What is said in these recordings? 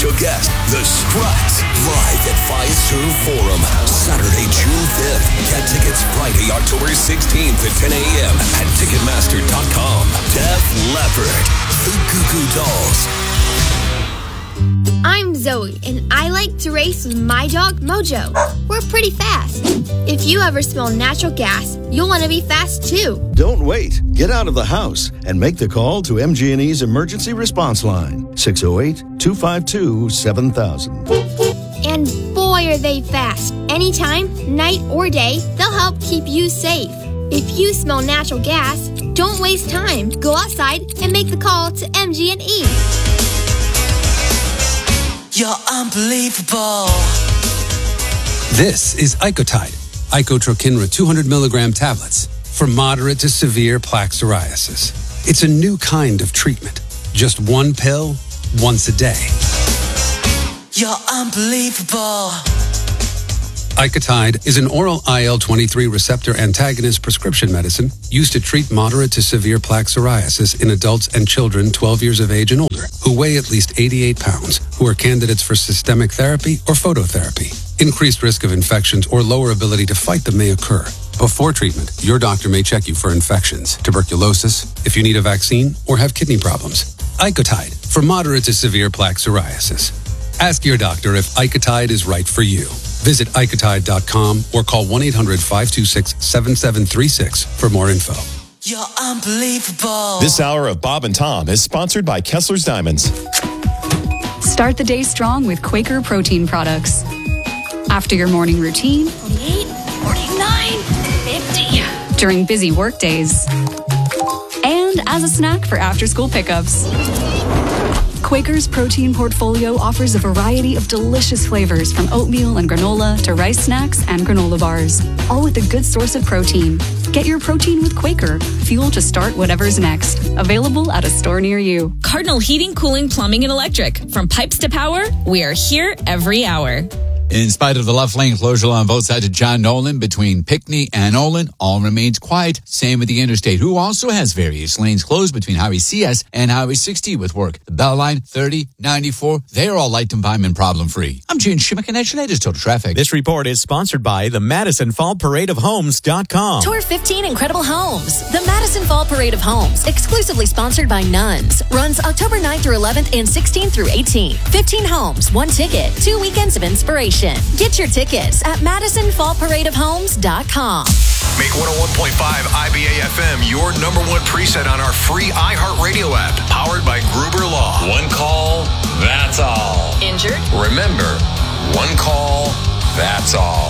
special guest, The Struts, live at Fiserv Forum, Saturday, June 5th. Get tickets Friday, October 16th at 10 a.m. at Ticketmaster.com. Def Leppard, The Goo Goo Dolls. I'm Zoe, and I like to race with my dog, Mojo. We're pretty fast. If you ever smell natural gas, you'll want to be fast, too. Don't wait. Get out of the house and make the call to MG&E's emergency response line, 608-252-7000. And boy, are they fast. Anytime, night or day, they'll help keep you safe. If you smell natural gas, don't waste time. Go outside and make the call to MG&E. You're unbelievable. This is Icotide, Icotrokinra 200 milligram tablets for moderate to severe plaque psoriasis. It's a new kind of treatment. Just one pill, once a day. You're unbelievable. Icotide is an oral IL-23 receptor antagonist prescription medicine used to treat moderate to severe plaque psoriasis in adults and children 12 years of age and older who weigh at least 88 pounds, who are candidates for systemic therapy or phototherapy. Increased risk of infections or lower ability to fight them may occur. Before treatment, your doctor may check you for infections, tuberculosis, if you need a vaccine, or have kidney problems. Icotide for moderate to severe plaque psoriasis. Ask your doctor if Icotide is right for you. Visit Icotide.com or call 1-800-526-7736 for more info. You're unbelievable. This hour of Bob and Tom is sponsored by Kessler's Diamonds. Start the day strong with Quaker protein products. After your morning routine, 48, 49, 50. During busy work days, and as a snack for after-school pickups. Quaker's protein portfolio offers a variety of delicious flavors from oatmeal and granola to rice snacks and granola bars, all with a good source of protein. Get your protein with Quaker, fuel to start whatever's next. Available at a store near you. Cardinal Heating, Cooling, Plumbing, and Electric. From pipes to power, we are here every hour. In spite of the left lane closure on both sides of John Nolan between Pinckney and Olin, all remains quiet. Same with the interstate, who also has various lanes closed between Highway CS and Highway 60 with work. The Bell Line, 30, 94, they're all light and problem-free. I'm Gene Schimmick, and that's your latest Total Traffic. This report is sponsored by the Madison Fall Parade of Homes.com. Tour 15 incredible homes. The Madison Fall Parade of Homes, exclusively sponsored by Nuns, runs October 9th through 11th and 16th through 18th. 15 homes, 1 ticket, 2 weekends of inspiration. Get your tickets at MadisonFallParadeOfHomes.com. Make 101.5 IBA FM your number one preset on our free iHeartRadio app, powered by Gruber Law. One call, that's all. Injured? Remember, one call, that's all.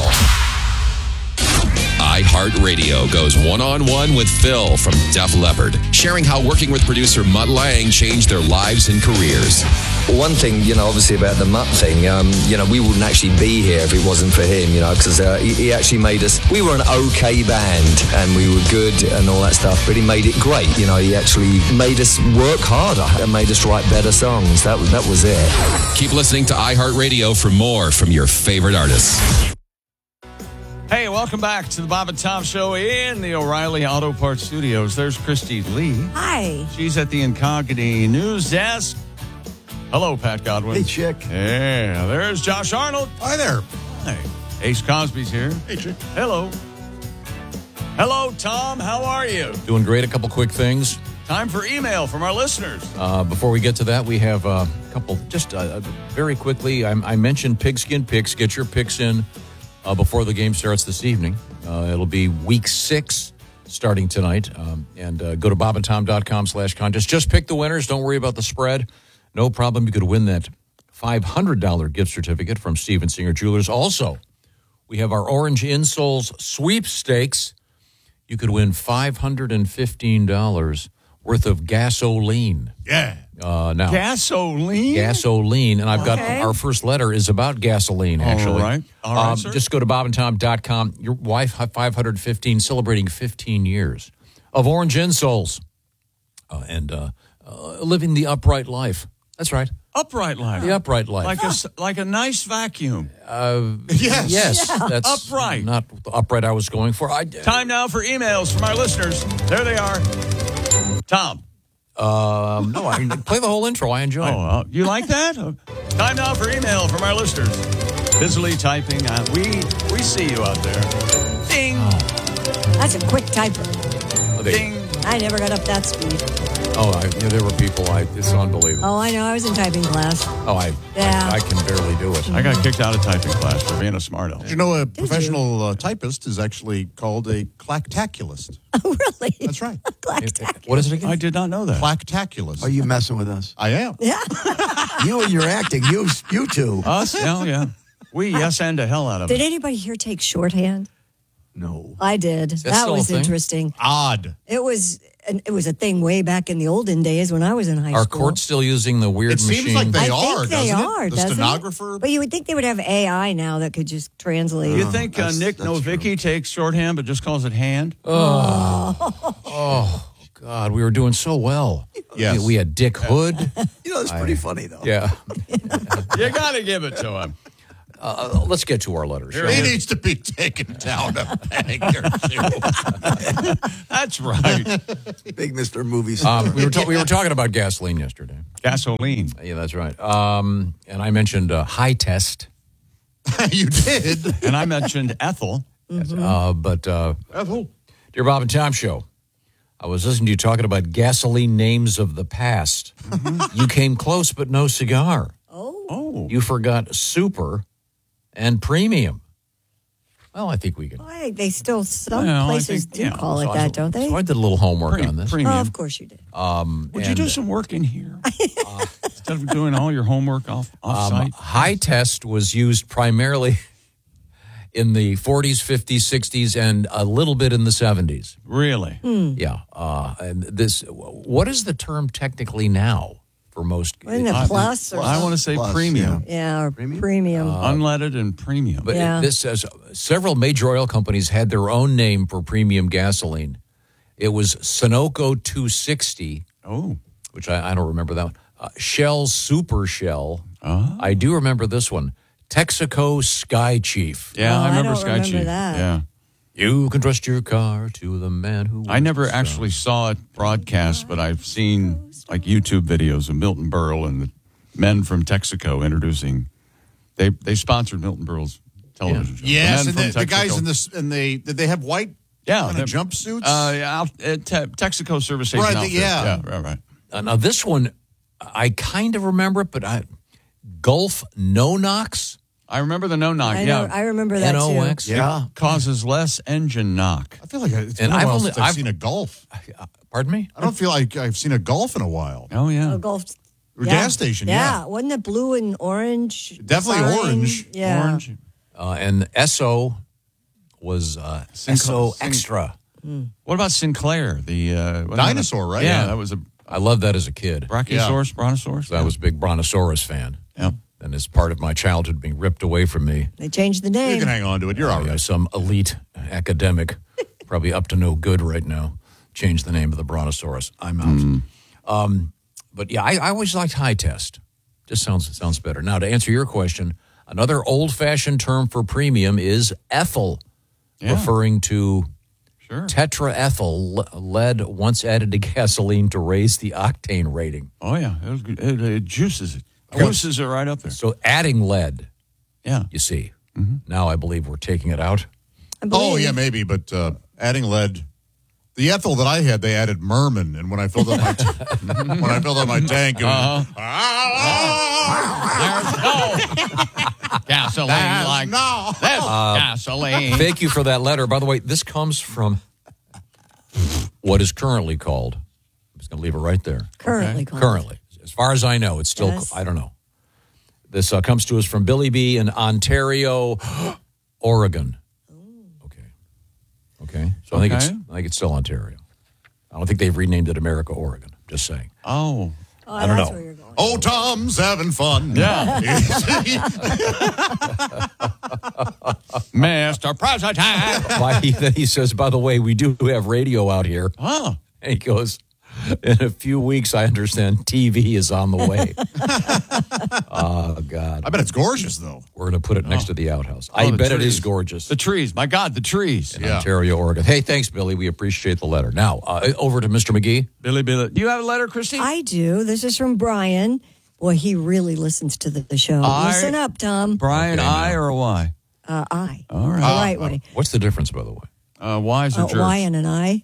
iHeartRadio goes one-on-one with Phil from Def Leppard, sharing how working with producer Mutt Lange changed their lives and careers. One thing, obviously about the Mutt thing, we wouldn't actually be here if it wasn't for him, because he actually made us, we were an okay band and we were good and all that stuff, but he made it great. He actually made us work harder and made us write better songs. That was it. Keep listening to iHeartRadio for more from your favorite artists. Hey, welcome back to the Bob and Tom Show in the O'Reilly Auto Parts Studios. There's Christy Lee. Hi. She's at the Incognito News Desk. Hello, Pat Godwin. Hey, Chick. Yeah, there's Josh Arnold. Hi there. Hey, Ace Cosby's here. Hey, Chick. Hello. Hello, Tom. How are you? Doing great. A couple quick things. Time for email from our listeners. Before we get to that, we have a couple, just very quickly, I mentioned Pigskin Picks. Get your picks in before the game starts this evening. It'll be week 6 starting tonight. And go to bobandtom.com/contest. Just pick the winners. Don't worry about the spread. No problem. You could win that $500 gift certificate from Steven Singer Jewelers. Also, we have our Orange Insoles sweepstakes. You could win $515 worth of gasoline. Yeah. Now gasoline? Gasoline. And I've got our first letter is about gasoline, actually. All right, sir. Just go to bobandtom.com. Your wife, 515, celebrating 15 years of Orange Insoles and living the upright life. That's right. Upright life. The upright life. Like a nice vacuum. Yes. Yeah. That's upright. Not the upright I was going for. Time now for emails from our listeners. There they are. Tom. No, I play the whole intro. I enjoy it. You like that? Time now for email from our listeners. Busily typing. We see you out there. Ding. That's a quick typer. Ding. I never got up that speed. There were people. It's unbelievable. Oh, I know. I was in typing class. I can barely do it. I got kicked out of typing class for being a smart aleck. Did you know a professional typist is actually called a clactaculist? Oh, really? That's right. What is it again? I did not know that. Clactaculist. Are you messing with us? I am. Yeah. You and your acting. You two. Us? Yeah. We and the hell out of Did it. anybody here take shorthand? No. I did. that That still a was thing? interesting. Odd. It was a thing way back in the olden days when I was in high Are school. courts still using the weird It machine? seems like they I are, think they doesn't are, it? The doesn't it? stenographer. But you would think they would have AI now that could just translate. You think Nick Novicki takes shorthand but just calls it hand? Oh, God, we were doing so well. Yes. We had Dick Hood. It's pretty funny, though. Yeah. You got to give it to him. Let's get to our letters. He needs to be taken down a peg or two. That's right. Big Mr. Movies. We were talking about gasoline yesterday. Gasoline. Yeah, that's right. And I mentioned high test. You did. And I mentioned Ethel. Ethel. Dear Bob and Tom Show, I was listening to you talking about gasoline names of the past. You came close, but no cigar. Oh. You forgot super and premium. Well, I think we can. Boy, they still, some Well, I places think, do yeah. call it that, don't they? So I did a little homework on this. Premium. Oh, of course you did. Would you do some work in here? Instead of doing all your homework off-site? High test was used primarily in the 40s, 50s, 60s, and a little bit in the 70s. Really? Yeah. And this, what is the term technically now for most? Isn't it plus or I want to say premium. Yeah, or premium. Unleaded and premium. But Yeah. this says several major oil companies had their own name for premium gasoline. It was Sunoco 260. Oh. Which I don't remember that one. Shell Super Shell. Oh. I do remember this one. Texaco Sky Chief. Yeah, I remember don't Sky remember Chief. that. Yeah. You can trust your car to the man who... I never actually saw it broadcast, but I've seen like YouTube videos of Milton Berle and the men from Texaco introducing. They sponsored Milton Berle's television show. Yes, men and from the guys Texaco. in this, and did they have white kind of jumpsuits? Texaco service station Right, outfit. yeah. Right. Now, this one, I kind of remember it, but Gulf No-Knox? I remember the no-knock, I remember that NOx? too. Yeah. Causes less engine knock. I feel like it's And been a I've while only- since I've seen a Golf. Pardon me? I don't feel like I've seen a Golf in a while. Oh, yeah. A Golf. Or gas station, yeah. Wasn't it blue and orange? Definitely sign? orange. Yeah. Orange. And Esso was Esso Extra. What about Sinclair? The Dinosaur, right? Yeah, Yeah. that was a I loved that as a kid. Brachiosaurus, Brontosaurus. I was a big Brontosaurus fan. Yeah. And as part of my childhood being ripped away from me, They changed the You name. can hang on to it. You're all right. some elite academic, probably up to no good right now, changed the name of the Brontosaurus. I'm out. But yeah, I always liked high test. Just sounds better. Now, to answer your question, another old-fashioned term for premium is ethyl, referring to tetraethyl lead once added to gasoline to raise the octane rating. Oh, yeah. It juices it. Juices it right up there. So adding lead, Yeah. you see. Now I believe we're taking it out. Oh, yeah, maybe, but adding lead. The ethyl that I had, they added merman, and when I filled up my tank, it was, Gasoline like this gasoline. Thank you for that letter. By the way, this comes from what is currently called, I'm just going to leave it right there. Currently called. Currently. As far as I know, it's still, Yes. I don't know. This comes to us from Billy B. in Ontario, Oregon. Okay. So I think it's still Ontario. I don't think they've renamed it America, Oregon. Just saying. Oh. I don't that's know. where you're going. oh, Tom's having fun. Yeah. Mr. President. Then he says, by the way, we do have radio out here. Oh. And he goes, In a few weeks, I understand TV is on the way. Oh, God. I bet it's gorgeous, though. We're going to put it next to the outhouse. I bet it is gorgeous. The trees. My God, the trees. In Ontario, Oregon. Hey, thanks, Billy. We appreciate the letter. Now, over to Mr. McGee. Billy. Do you have a letter, Christy? I do. This is from Brian. Boy, he really listens to the show. Listen up, Tom. Brian, I or a Y? I. All right. The right way. What's the difference, by the way? Y is a jerk. Y and an I.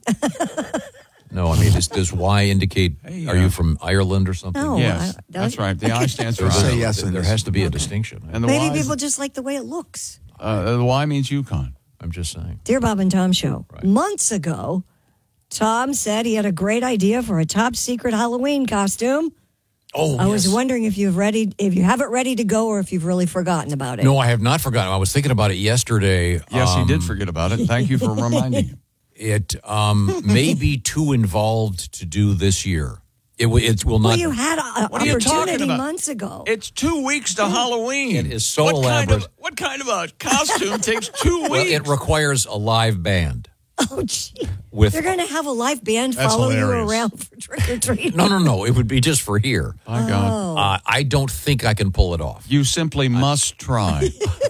No, I mean, does Y indicate, are you from Ireland or something? No. Yes, that's right. The I stands for Say Ireland. yes. There has to be a distinction. And the Maybe Y people just like the way it looks. the Y means Yukon. I'm just saying. Dear Bob and Tom Show. Right. Months ago, Tom said he had a great idea for a top secret Halloween costume. Oh, I was wondering if you have it ready to go or if you've really forgotten about it. No, I have not forgotten. I was thinking about it yesterday. Yes, he did forget about it. Thank you for reminding him. It may be too involved to do this year. It will not. Well, you had an What are you talking opportunity about? months ago. It's 2 weeks to Halloween. It is so elaborate. What kind of a costume takes 2 weeks? Well, it requires a live band. Oh, gee. With They're going to have a live band That's follow hilarious. you around for trick or treat. No. It would be just for here. My God. I don't think I can pull it off. You simply must try.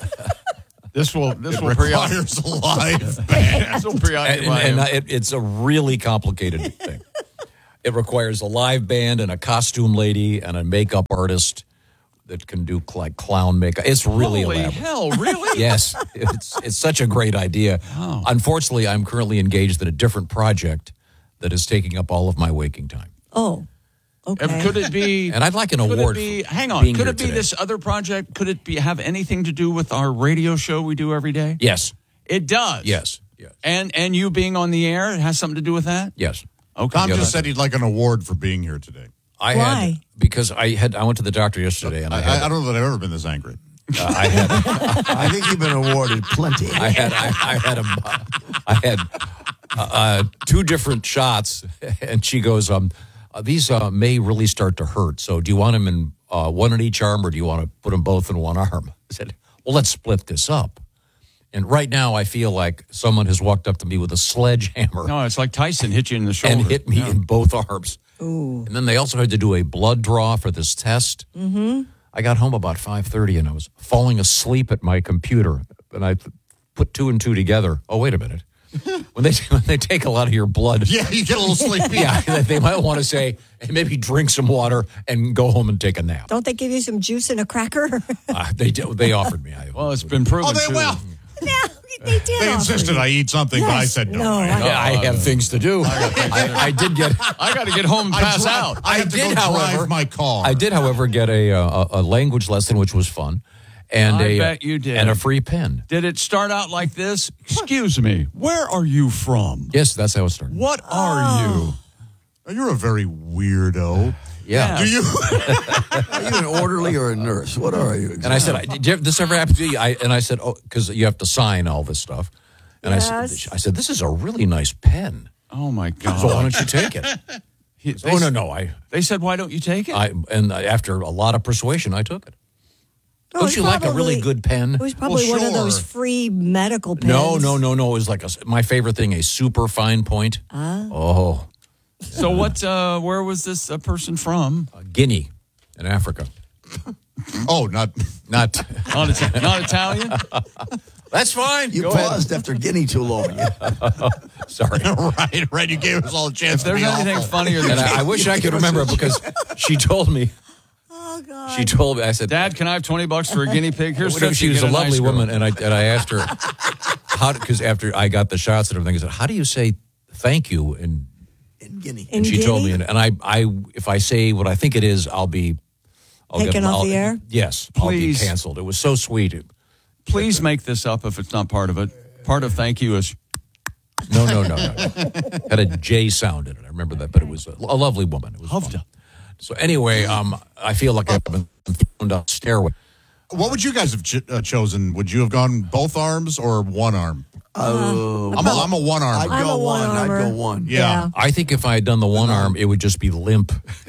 This will requires a live band. This will preoccupy And him. it's a really complicated thing. It requires a live band and a costume lady and a makeup artist that can do like clown makeup. It's really Holy elaborate. hell, really? Yes, it's such a great idea. Oh. Unfortunately, I'm currently engaged in a different project that is taking up all of my waking time. Oh, okay. Could it be? And I'd like an could award. It be, for hang on. being Could here it be today. this other project? Could it be have anything to do with our radio show we do every day? Yes. It does. Yes. And you being on the air, it has something to do with that? Yes. Okay. Tom just said he'd like an award for being here today. Why? Because I went to the doctor yesterday and I don't know that I've ever been this angry. I think you've been awarded plenty. I had 2 different shots, and she goes, these may really start to hurt. So do you want them in one in each arm, or do you want to put them both in one arm? I said, well, let's split this up. And right now, I feel like someone has walked up to me with a sledgehammer. No, it's like Tyson hit you in the shoulder. And hit me in both arms. Ooh. And then they also had to do a blood draw for this test. Mm-hmm. I got home about 5:30, and I was falling asleep at my computer. And I put 2 and 2 together. Oh, wait a minute. When they take a lot of your blood. Yeah, you get a little sleepy. Yeah, they might want to say, hey, maybe drink some water and go home and take a nap. Don't they give you some juice and a cracker? They offered me. Well, it's been proven, they too. will. No, they did. They offer insisted you. I eat something, but I said no. I have things to do. I did get. I got to get home and pass out. I had to go drive my car. I did, however, get a language lesson, which was fun, and I bet you did. and a free pen. Did it start out like this? Excuse me, where are you from? Yes, that's how it started. What are you? You're a very weirdo. Yeah. Do you? Are you an orderly or a nurse? What are you? And I said, did this ever happen to you? And I said, oh, because you have to sign all this stuff. And Yes. I said, this is a really nice pen. Oh, my God. So why don't you take it? No. They said, why don't you take it? After a lot of persuasion, I took it. Oh, Don't you like a really good pen? It was probably one of those free medical pens. No. It was like my favorite thing, a super fine point. Oh. So where was this person from? Guinea in Africa. Oh, not Italian? That's fine. You Go paused ahead. after Guinea too long. Sorry. right. You gave us all a chance If there's to be anything awful. funnier than And I wish I could remember it because she told me. Oh, God. She told me. I said, Dad, can I have $20 for a guinea pig? Here's What if 50, she was get a lovely nice girl. woman, and I asked her how, because after I got the shots and everything, I said, how do you say thank you? And Guinea. And she told me, and I if I say what I think it is, I'll Taken off the air? Yes, Please. I'll be canceled. It was so sweet. Please make this up if it's not part of it. Part of thank you is No. Had a J sound in it. I remember that, but it was a lovely woman. It was fun. So anyway, I feel like I've been thrown down a stairway. What would you guys have chosen? Would you have gone both arms or one arm? I'm a one arm. I'd go one. I'd go one. Yeah. I think if I had done the one arm, it would just be limp.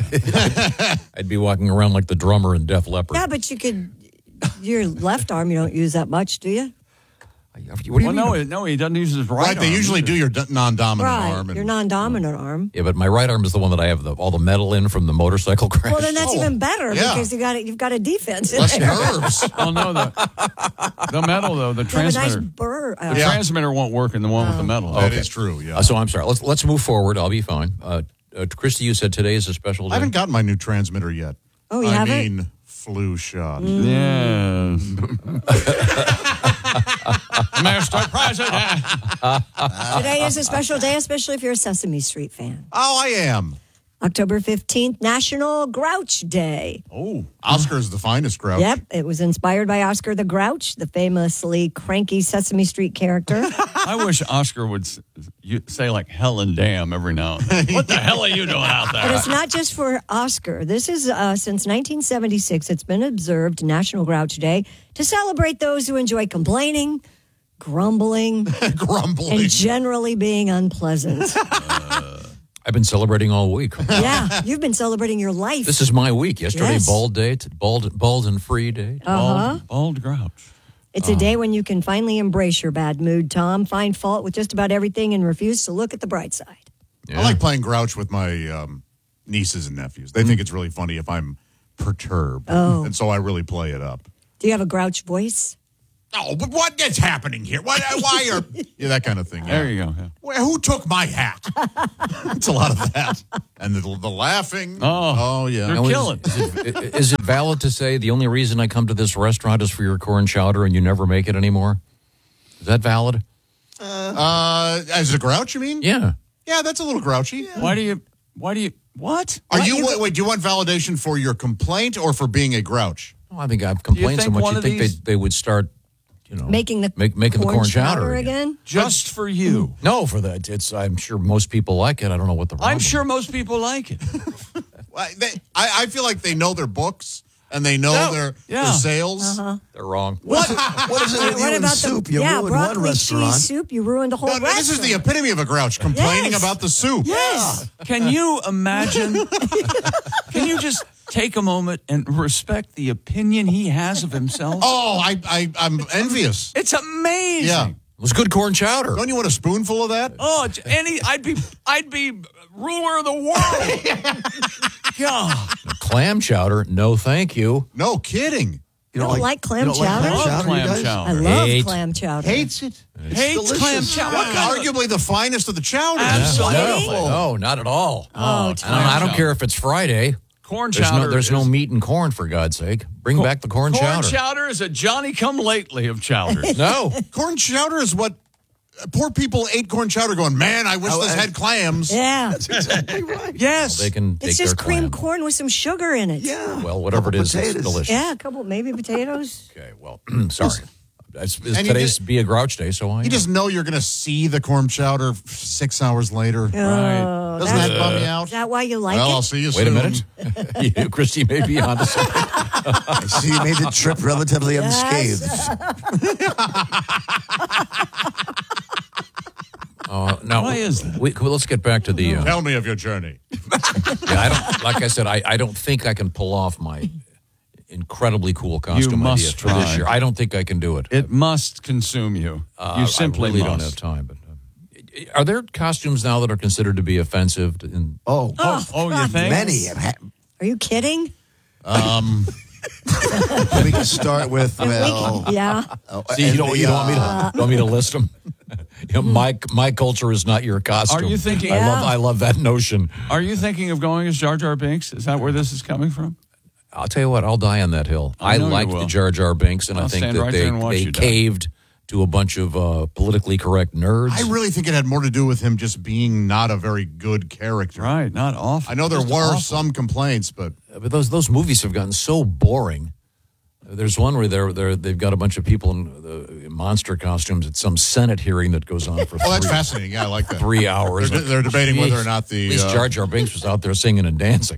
I'd be walking around like the drummer in Def Leppard. Yeah, but you could. Your left arm, you don't use that much, do you? What do you mean? No, he doesn't use his right Right, they arm. usually do your non-dominant Right, arm. And, your non-dominant arm. Yeah, but my right arm is the one that I have all the metal in from the motorcycle crash. Well, then that's even better yeah. because you've got a defense in less there. nerves. Oh no, the metal though, the You have a nice transmitter. burr. The transmitter won't work in the one with the metal. That is true, yeah. So I'm sorry. Let's move forward. I'll be fine. Christy, you said today is a special day. I haven't gotten my new transmitter yet. Oh, you I haven't? mean, flu shot. Yes. Mr. President. Today is a special day, especially if you're a Sesame Street fan. Oh, I am. October 15th, National Grouch Day. Oh, Oscar's the finest Grouch. Yep, it was inspired by Oscar the Grouch, the famously cranky Sesame Street character. I wish Oscar would say like hell and damn every now and then. What the hell are you doing out But there? it's not just for Oscar. This is since 1976, it's been observed National Grouch Day to celebrate those who enjoy complaining, grumbling, and generally being unpleasant. I've been celebrating all week. Yeah, you've been celebrating your life. This is my week. Yesterday, Yes. bald day, bald and free day. Uh-huh. Bald Grouch. It's a day when you can finally embrace your bad mood, Tom, find fault with just about everything and refuse to look at the bright side. Yeah. I like playing Grouch with my nieces and nephews. They think it's really funny if I'm perturbed. Oh. And so I really play it up. Do you have a Grouch voice? Oh, but what is happening here? Why are... Yeah, that kind of thing. There you go. Yeah. Well, who took my hat? It's a lot of that. And the laughing. Oh yeah. They're Now, killing. Is it valid to say the only reason I come to this restaurant is for your corn chowder and you never make it anymore? Is that valid? As a Grouch, you mean? Yeah. Yeah, that's a little grouchy. Why do you what? Wait, do you want validation for your complaint or for being a Grouch? Well, I think I've complained so think much one you of think these- they would start, Making the making the corn chowder again? Just for you. No, for that. I'm sure most people like it. I don't know what the problem I'm sure most people like it. I feel like they know their books and they know their sales. They're wrong. What is it with you and soup? You ruined one broccoli restaurant. cheese soup. You ruined a whole No, restaurant. this is the epitome of a Grouch, complaining Yes. about the soup. Yes. Can you imagine? Can you just take a moment and respect the opinion he has of himself? Oh, I'm envious. It's amazing. Yeah. It was good corn chowder. Don't you want a spoonful of that? Oh, I'd be ruler of the world. God. Clam chowder, no thank you. No kidding. You don't like clam chowder? I love clam chowder. Hates it. Hates clam chowder. What kind of- Arguably the finest of the chowders. Absolutely. No, not at all. Oh, I don't care if it's Friday. Corn There's chowder. there's no meat in corn, for God's sake. Bring back the corn chowder. Corn chowder is a Johnny-come-lately of chowders. No. Corn chowder is what poor people ate corn chowder going, man, I wish this had clams. Yeah. That's exactly right. Yes. They can take It's just their creamed clam. corn with some sugar in it. Yeah. Well, whatever it is, it's potatoes. delicious. Yeah, a couple, maybe potatoes. Okay, well, sorry. you Today's Be a Grouch Day, so I You just know you're going to see the corn chowder 6 hours later. Oh, Doesn't that bum you out? Is that why you like Well, it? I'll see you Wait soon. a minute. You, Christy may be on to something. I see you made the trip relatively unscathed. Now, Why is that? let's get back to the. Tell me of your journey. I don't. Like I said, I don't think I can pull off my incredibly cool costume must idea for this try. year. I don't think I can do it. It must consume you. You simply I really must. don't have time. But are there costumes now that are considered to be offensive? Oh, you think? many have had. Are you kidding? We can start with, well, Yeah. See, you don't want me to list them. My culture is not your costume. Are you thinking? I love that notion. Are you thinking of going as Jar Jar Binks? Is that where this is coming from? I'll tell you what, I'll die on that hill. I know you like will. the Jar Jar Binks, and I I'll think stand that right there and watch they you die. caved to a bunch of politically correct nerds. I really think it had more to do with him just being not a very good character. Right, not awful. I know there Just were awful. some complaints, but those movies have gotten so boring. There's one where they've got a bunch of people in monster costumes at some Senate hearing that goes on for that's fascinating. Yeah, I like that. 3 hours. They're debating whether or not at least Jar Jar Binks was out there singing and dancing.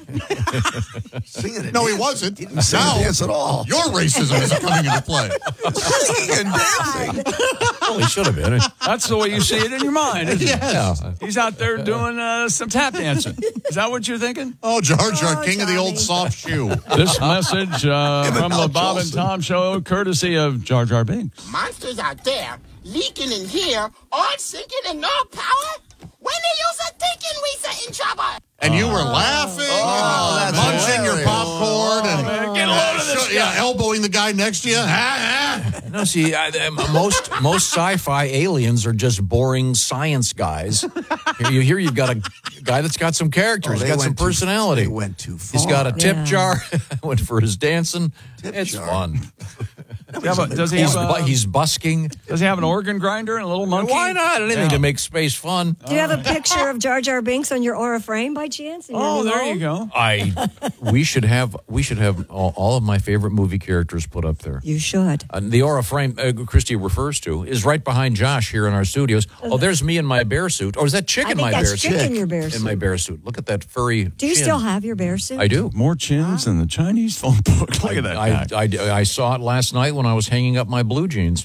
Singing and No, he dancing. wasn't. He didn't sing and dance at all. Your racism is coming into play. Singing and dancing. Well, he should have been. That's the way you see it in your mind, isn't Yes. it? Yeah. He's out there doing some tap dancing. Is that what you're thinking? Oh, Jar Jar, king of the old soft shoe. This message from the Bob and Tom Show, courtesy of Jar Jar Binks. Monsters out there, leaking in here, all sinking and no power? When they use a thinking, we in trouble. And you were laughing, and munching your popcorn, and get a load of this guy. elbowing the guy next to you. No, see, most sci-fi aliens are just boring science guys. Here you've got a guy that's got some character. He's got some personality. They went too far. He's got a tip jar. Went for his dancing. It's jar. fun. Does he have He's busking. Does he have an organ grinder and a little monkey? Why not? Anything to make space fun. Do you have a picture of Jar Jar Binks on your Aura frame by chance? in your Oh, new there home? you go. We should have all of my favorite movie characters put up there. You should. The Aura frame Christy refers to is right behind Josh here in our studios. Oh, there's me in my bear suit. Or is that Chick I in think my that's bear Chick suit? in your bear suit. In my bear suit. Look at that furry Do you chin. still have your bear suit? I do. More chins than the Chinese phone book. Look at that guy. I saw it last night when I was hanging up my blue jeans.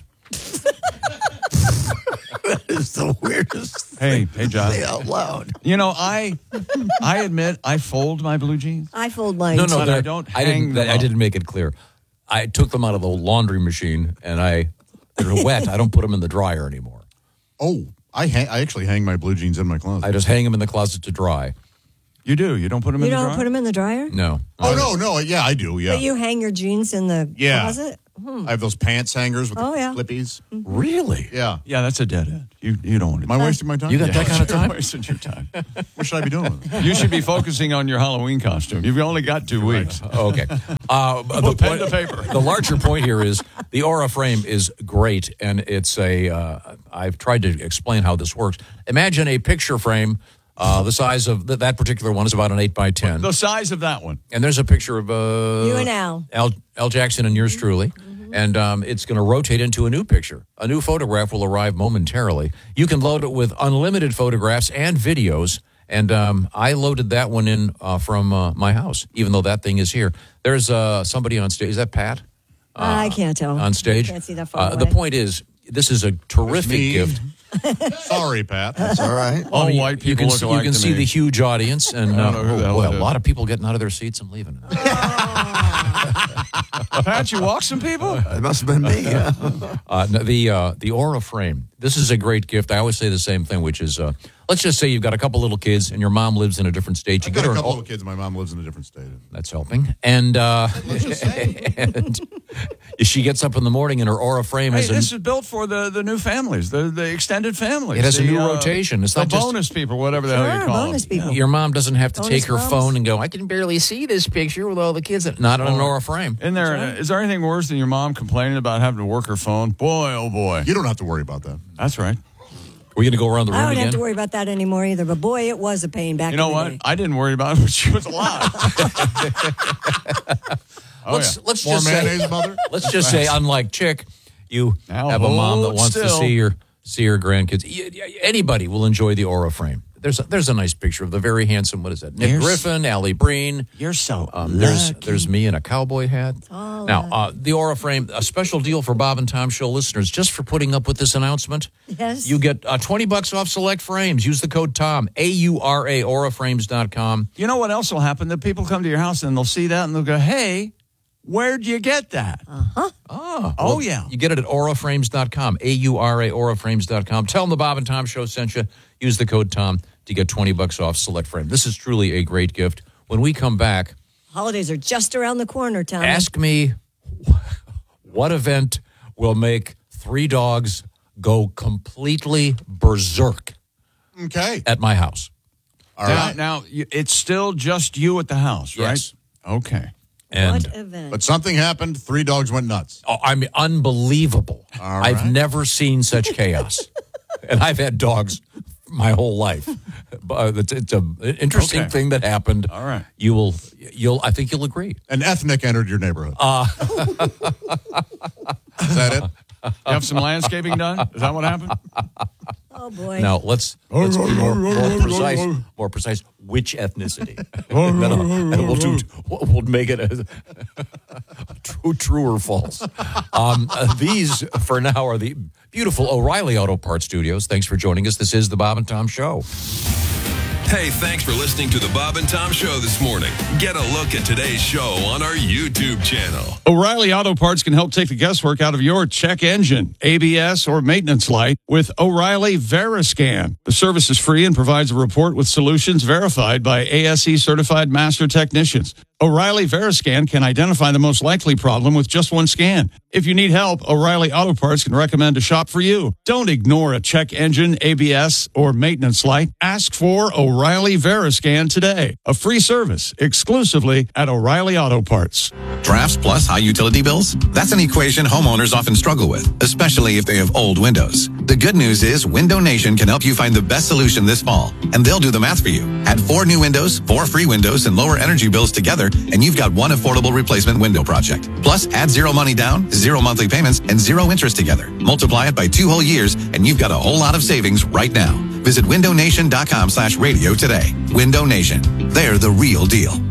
That is the weirdest Hey, thing John. to say out loud. You know, I admit I fold my blue jeans. I fold mine No, too. but I don't hang them I up. didn't make it clear. I took them out of the laundry machine and they're wet. I don't put them in the dryer anymore. Oh, I actually hang my blue jeans in my closet. I just hang them in the closet to dry. You do? You don't put them You in the don't dryer? put them in the dryer? No. Oh, no. Yeah, I do. Yeah. But you hang your jeans in the closet? I have those pants hangers with the flippies. Really? Yeah. Yeah, that's a dead end. You don't want to. Am I wasting my time? You got that kind of time? You're wasting your time. What should I be doing? You should be focusing on your Halloween costume. You've only got 2 weeks. Okay. Put pen to paper. The larger point here is the Aura frame is great, and it's I've tried to explain how this works. Imagine a picture frame. The size of that particular one is about an 8x10. The size of that one. And there's a picture of you and Al. Al Jackson and yours truly. And it's going to rotate into a new picture. A new photograph will arrive momentarily. You can load it with unlimited photographs and videos. And I loaded that one in from my house, even though that thing is here. There's somebody on stage. Is that Pat? I can't tell. On stage? I can't see that far away. The point is, this is a terrific gift. Sorry, Pat. That's all right. All white people look alike You can to see me. the huge audience, and I don't know who the hell boy, it a is. lot of people getting out of their seats and leaving. Pat, you walk some people? It must have been me. Yeah. The Aura frame. This is a great gift. I always say the same thing, which is, let's just say you've got a couple little kids and your mom lives in a different state. You I've get got her a an couple Aura- of kids. My mom lives in a different state. That's helping. And, and she gets up in the morning and her Aura frame Hey, is this is built for the new families, the extended families. It has a the, new rotation. It's the not just- bonus people, whatever the hell you call bonus them. people. Your mom doesn't have to Bonus take her moms? phone and go, I can barely see this picture with all the kids. Not on an Aura frame. Is there anything worse than your mom complaining about having to work her phone? Boy, oh boy. You don't have to worry about that. That's right. We're going to go around the I room don't have again. to worry about that anymore either. But boy, it was a pain back You know in the what? day. I didn't worry about it when she was alive. Let's More just mayonnaise, say, mother? let's just say, unlike Chick, you Now have a mom that hold wants to still. see her grandkids. Anybody will enjoy the Aura frame. There's a nice picture of the very handsome. What is that? Nick Griffin, Allie Breen. You're so There's me in a cowboy hat. Now the Aura frame, a special deal for Bob and Tom Show listeners, just for putting up with this announcement. Yes. You get $20 off select frames. Use the code TOM, AURA, auraframes.com. You know what else will happen? The people come to your house and they'll see that and they'll go, hey, where'd you get that? Oh, yeah. You get it at auraframes.com, AURA, auraframes.com. Tell them the Bob and Tom Show sent you. Use the code TOM to get $20 off select frame. This is truly a great gift. When we come back, Holidays are just around the corner, Tom. ask me what event will make 3 dogs go completely berserk Okay. at my house. All right. Now, it's still just you at the house, right? Yes. Okay. And What event? But something happened. 3 dogs went nuts. I mean, unbelievable. All I've right. never seen such chaos. And I've had dogs my whole life. But it's an interesting Okay. thing that happened. All right. I think you'll agree. An ethnic entered your neighborhood. Is that it? You have some landscaping done? Is that what happened? Oh, boy. Now let's be more precise. which ethnicity. And we'll make it a true or false. These, for now, are the beautiful O'Reilly Auto Parts Studios. Thanks for joining us. This is the Bob and Tom Show. Hey, thanks for listening to the Bob and Tom Show this morning. Get a look at today's show on our YouTube channel. O'Reilly Auto Parts can help take the guesswork out of your check engine, ABS, or maintenance light with O'Reilly Veriscan. The service is free and provides a report with solutions verified by ASE certified master technicians. O'Reilly Veriscan can identify the most likely problem with just one scan. If you need help, O'Reilly Auto Parts can recommend a shop for you. Don't ignore a check engine, ABS, or maintenance light. Ask for O'Reilly Veriscan today. A free service exclusively at O'Reilly Auto Parts. Drafts plus high utility bills? That's an equation homeowners often struggle with, especially if they have old windows. The good news is Window Nation can help you find the best solution this fall, and they'll do the math for you. Add 4 new windows, 4 free windows, and lower energy bills together, and you've got one affordable replacement window project. Plus, add 0 money down, 0 monthly payments, and 0 interest together. Multiply it by 2 whole years, and you've got a whole lot of savings right now. Visit windownation.com/radio today. Window Nation. They're the real deal.